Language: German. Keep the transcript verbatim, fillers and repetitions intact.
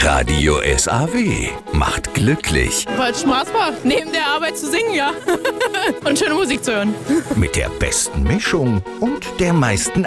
Radio S A W macht glücklich. Weil es Spaß macht, neben der Arbeit zu singen, ja. Und schöne Musik zu hören. Mit der besten Mischung und der meisten